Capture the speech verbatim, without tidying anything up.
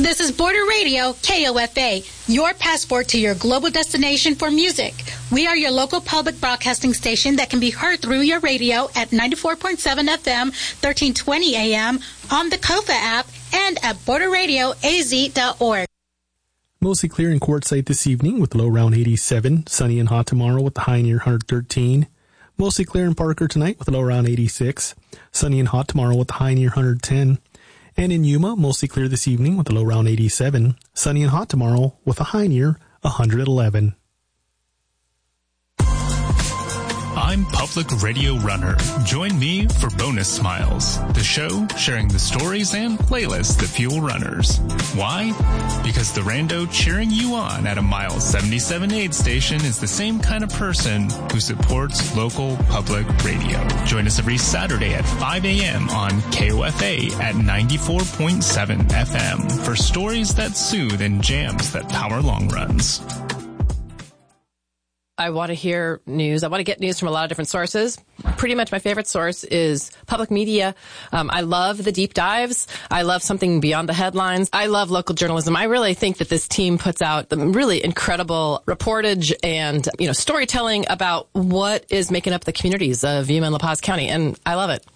This is Border Radio, K O F A, your passport to your global destination for music. We are your local public broadcasting station that can be heard through your radio at ninety-four point seven F M, thirteen twenty A M, on the K O F A app, and at border radio a z dot org. Mostly clear in Quartzsite this evening with low around eighty-seven. Sunny and hot tomorrow with the high near one hundred thirteen. Mostly clear in Parker tonight with low around eighty-six. Sunny and hot tomorrow with the high near one hundred ten. And in Yuma, mostly clear this evening with a low around eighty-seven. Sunny and hot tomorrow with a high near one hundred eleven. I'm Public Radio Runner. Join me for Bonus Smiles, the show sharing the stories and playlists that fuel runners. Why? Because the rando cheering you on at a mile seventy-seven aid station is the same kind of person who supports local public radio. Join us every Saturday at five A M on K O F A at ninety-four point seven F M for stories that soothe and jams that power long runs. I want to hear news. I want to get news from a lot of different sources. Pretty much my favorite source is public media. Um, I love the deep dives. I love something beyond the headlines. I love local journalism. I really think that this team puts out the really incredible reportage and, you know, storytelling about what is making up the communities of Yuma and La Paz County. And I love it.